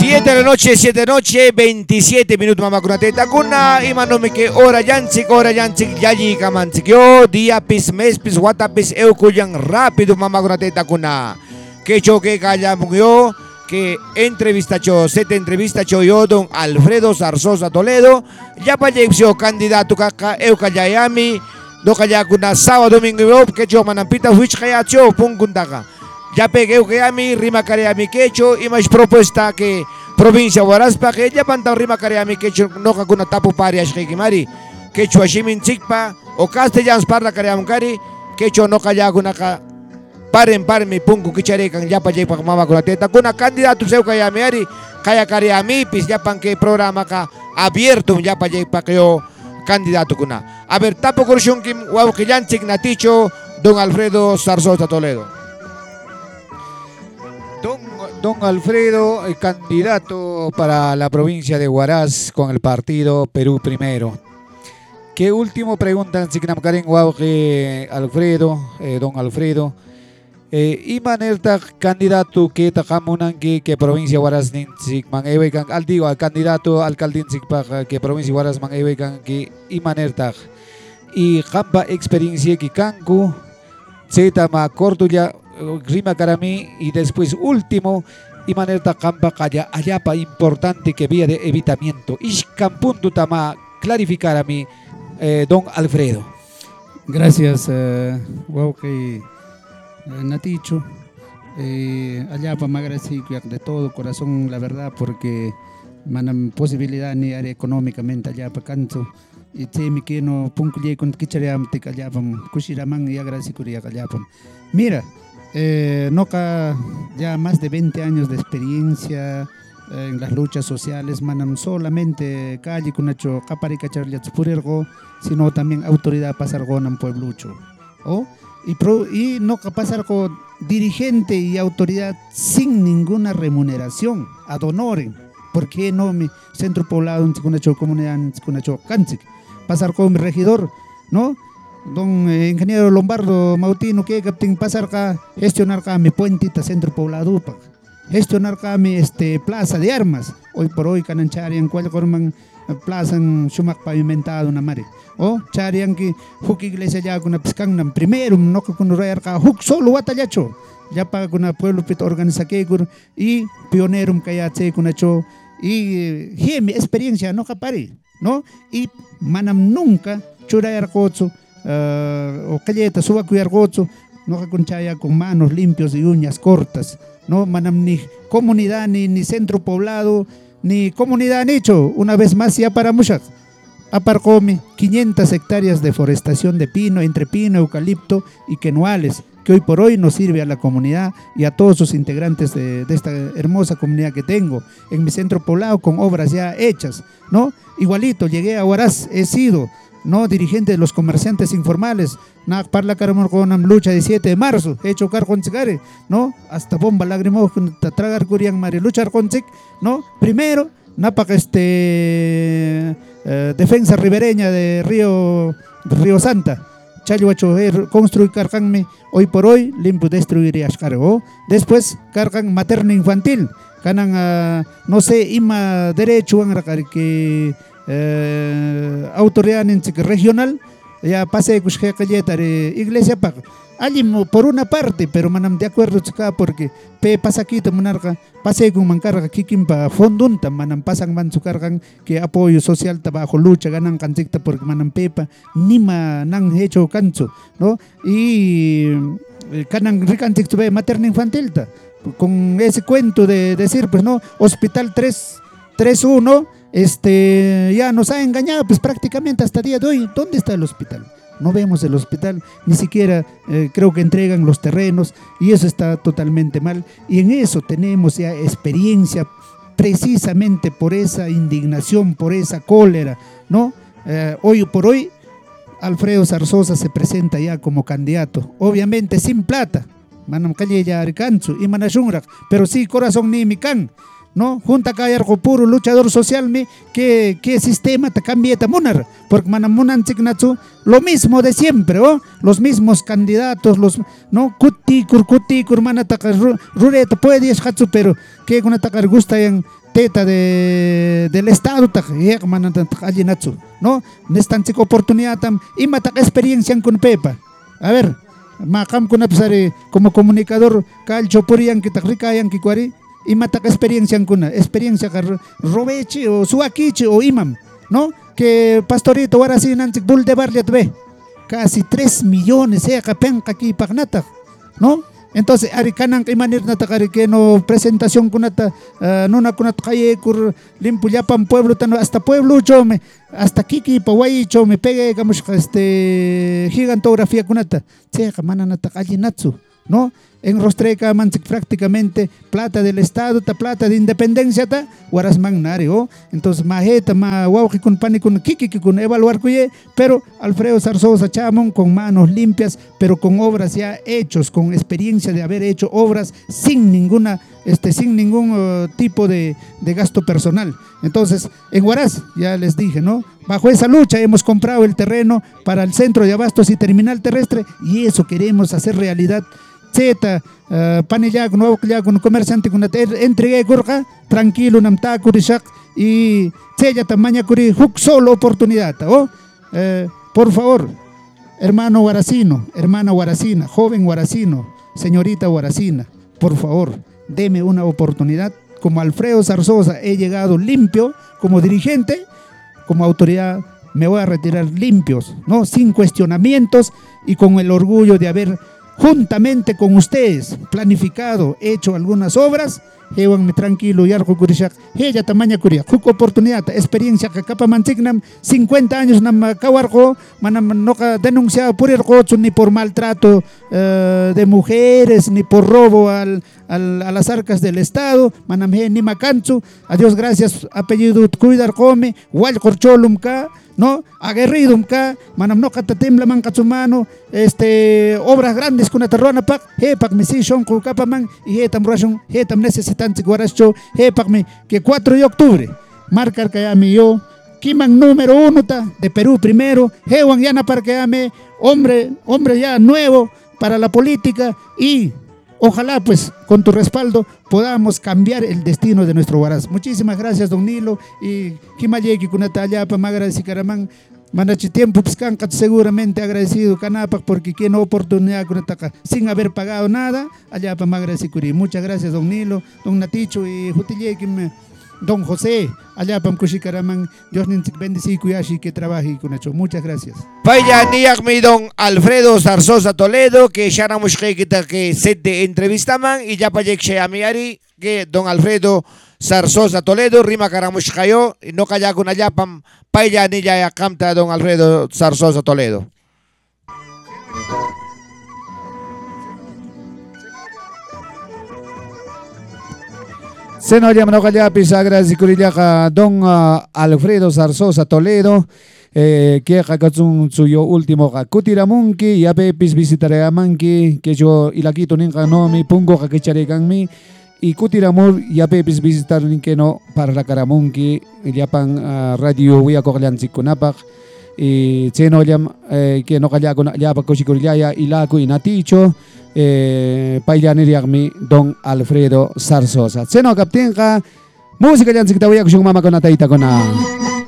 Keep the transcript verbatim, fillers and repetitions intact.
siete de la noche, siete de la noche, veintisiete minutos mamá kuna teta kuna imanome que hora yanchik, hora yanchik yayi kamanchik yo día pis mes pis wata pis eu kuyan rápido mamá kuna teta kuna que choque calla yo que entrevista cho sete entrevista cho yo don Alfredo Zarzosa Toledo ya pa yo candidato kaka eu kayami do kaya kuna sábado domingo yo que yo manampita which kaya cho pungundaka ya pegué que a mí rima care a mi quecho y más propuesta que provincia Huaraz pa que ya panta rima care a mi quecho no ka kuna tapu pari ashki mari quecho ashimin chikpa o castellans parla care a mukari quecho no kaya kuna ka paren paren mi pungu kichare kan ya pa jay pa mama kuna teta kuna candidato seu kaya mi ari kaya care a mi pis ya pan que programa ka abierto ya pa jay pa que yo candidato kuna a ver tapo kurshun kim wow que yanchik naticho don Alfredo Zarzosa Toledo. Don, don Alfredo, el candidato para la provincia de Huaraz con el partido Perú Primero. ¿Qué último pregunta en Guau que Alfredo, eh, don Alfredo? Eh, y manerta candidato que tajamunan que que provincia Huaraz ninzik man ewekan al digo al candidato alcaldinzik para que provincia Huaraz man ewekan que y manerta y jamba experiencia que cancu zeta ma corto ya rima karami y después último y manera campa calla ayapa importante que vía de evitamiento y campunto tama clarificar a mí eh, don Alfredo. Gracias uh, wow que uh, Naticho eh, ayapa me agradezco de todo corazón la verdad porque manam posibilidad ni área económicamente ayapa canto y te me que no puncuye con kichaream te callapam kushiraman y agradezco ya callapam mira. Eh, Noca ya más de veinte años de experiencia eh, en las luchas sociales, manam solamente calle kunacho caparika charliatspurergo, sino también autoridad pasargonam pueblucho. ¿Oh? Y, pro, y no pasar con dirigente y autoridad sin ninguna remuneración, ad honorem. ¿Por qué no mi centro poblado en kunacho comunidad en kunacho canchic? Pasar con mi regidor, ¿no? Don eh, ingeniero Lombardo Mautino que captain pasar acá gestionar acá mi puentita centro poblado pa gestionar acá mi este plaza de armas hoy por hoy canan charian cual corman plaza en sumac pavimentado una mare o charian que huk iglesia ya con piscan primero no con rear acá huk solo batallacho ya para con pueblo pit organiza que y pionero kaya che con acho y eh, mi experiencia no capare no y manam nunca churayar cocho Uh, o calleta suba cuidar gozo no con chaya con manos limpios y uñas cortas no manam ni comunidad ni, ni centro poblado ni comunidad han hecho una vez más ya para muchas aparcome quinientas hectáreas de forestación de pino entre pino eucalipto y quenuales que hoy por hoy nos sirve a la comunidad y a todos sus integrantes de, de esta hermosa comunidad que tengo en mi centro poblado con obras ya hechas no igualito llegué a Huaraz he sido no dirigente de los comerciantes informales, na parla caramo con lucha de siete de marzo, he hecho car con cigare, no, hasta bomba lágrima tragar curian mari luchar con cic, no, primero, napa este eh, defensa ribereña de Río Río Santa, chaluacho construir carganme, hoy por hoy limpio destruir cargo, después cargan materno infantil, canan uh, no sé, ima derecho an que Eh, autoridad regional ya pasé que calleta de iglesia pa allí por una parte pero manam de acuerdo chica porque pe pasa aquí monarca pasé con mancarga kikin pa fondunta manam pasan man su cargan que apoyo social trabajo lucha ganan cancicta porque manam pepa nima nan hecho cancho no y canan ricantic tuve materno infantil ta con ese cuento de decir pues no hospital tres tres uno este ya nos ha engañado pues prácticamente hasta el día de hoy. ¿Dónde está el hospital? No vemos el hospital, ni siquiera eh, creo que entregan los terrenos y eso está totalmente mal y en eso tenemos ya experiencia precisamente por esa indignación, por esa cólera, ¿no? Eh, hoy por hoy Alfredo Zarzosa se presenta ya como candidato, obviamente sin plata, manam calle ya arcancho y manashunrak, pero sí corazón ni mi can. ¿No? Junta Kayar puro luchador social me que que sistema te cambia ta munar porque manamunan chiknachu lo mismo de siempre ¿oh? Los mismos candidatos los no cuti kur cuti kur mana takar rureta puede es hatsu pero que con takar gusta en teta de, del Estado, ¿no? Nestanchik oportunidad tam, y matak experiencia con Pepa. A ver, makam kuna pisari, como comunicador, calcho purian que takrikayan que cuari, y matak experiencia kuna, experiencia que robechi o suakichi o imam, ¿no? Que pastorito ahora sí nanchik bul de barliat ve, casi tres millones, eh, capen aquí pagnata, ¿no? Entonces, ari kanang imanir nata kari que no presentación kunata, uh, nuna kunat kaye kur limpu yapan pueblo tano hasta pueblo chome, hasta kiki pawai chome pegue kamush este gigantografía kunata, che kamana nata kaye natsu, ¿no? En Rostreca manchik prácticamente plata del Estado, ta plata de independencia ta waras magnari, ¿oh? Entonces majeta ma wauki kun pani kun kiki kun evaluar kuye, pero Alfredo Zarzosa Chamón con manos limpias, pero con obras ya hechos, con experiencia de haber hecho obras sin ninguna este sin ningún uh, tipo de, de gasto personal. Entonces, en Huaraz ya les dije, ¿no? Bajo esa lucha hemos comprado el terreno para el centro de abastos y terminal terrestre y eso queremos hacer realidad. Zeta, uh, panilla con nuevo con comerciante con entregué gorja, tranquilo, namta kurishak y sella tamaña kuri huk solo oportunidad, ¿oh? Eh, por favor, hermano guaracino, hermana guaracina, joven guaracino, señorita guaracina, por favor, deme una oportunidad. Como Alfredo Zarzosa he llegado limpio como dirigente, como autoridad me voy a retirar limpios, ¿no? Sin cuestionamientos y con el orgullo de haber juntamente con ustedes planificado, hecho algunas obras. Hewan me tranquilo y arco kurishak, ella tamaña kuria, juco oportunidad, experiencia que capa mantignam, cincuenta años nam kawarko, manam noca denunciado por el cocho ni por maltrato uh, de mujeres, ni por robo al, al, a las arcas del Estado, manam he ni macanchu, a Dios gracias, apellido cuidar come, wal corcholum ka, ¿no? Aguerrido ka, manam no catatemla man katsumano, este, obras grandes con atarruana pak, he pak me si shon ku kapaman, y he tam rashon, he tam necesitan guaracho, he pak me, que cuatro de octubre, marcar kayami yo, kiman número uno ta, de Perú primero, he wan yana para kayame, hombre, hombre ya nuevo para la política y ojalá pues con tu respaldo podamos cambiar el destino de nuestro Huaraz. Muchísimas gracias, don Nilo, y Kimayeki Kunataya para agradecido Caramán. Manachi tiempo piscanca seguramente agradecido Canapac porque tiene oportunidad Kunataka sin haber pagado nada. Allá para agradecido. Muchas gracias, don Nilo, don Naticho y Jutilleki, don José, allá para Kushikaramán. Dios bendice Kuyashi que trabaje con hecho. Muchas gracias. Vaya mi don Alfredo Zarzosa Toledo, que ya no que set de entrevistaman y ya para que a miari que don Alfredo Zarzosa Toledo, rima caramush cayo, y no calla con allá pam, paya ni ya camta don Alfredo Zarzosa Toledo. Se nos llama Nocayapis, agradecido don uh, Alfredo Zarzosa Toledo, eh, que es suyo último Kutiramunki, ya pepis visitaré a Manki, que yo y la quito ninja no mi pungo que echaré con mi, y Kutiramur ya pepis visitar ninke no para la Caramunki, ya pan uh, radio voy a cogerle Kunapak, y se nos llama que no calla con ya para Cochicurilaya y la y Naticho. Eh, Pailaneriagmi don Alfredo Zarzosa. Se no captenga música ya se te voy a con mama con ataita con a